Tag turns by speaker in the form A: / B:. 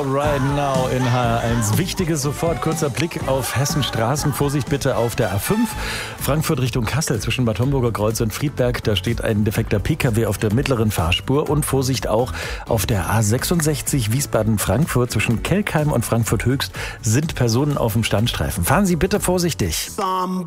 A: About Right Now in HR1. Wichtiges sofort, kurzer Blick auf Hessens Straßen. Vorsicht bitte auf der A5. Frankfurt Richtung Kassel zwischen Bad Homburger Kreuz und Friedberg. Da steht ein defekter Pkw auf der mittleren Fahrspur. Und Vorsicht auch auf der A66 Wiesbaden-Frankfurt zwischen Kelkheim und Frankfurt Höchst sind Personen auf dem Standstreifen. Fahren Sie bitte vorsichtig.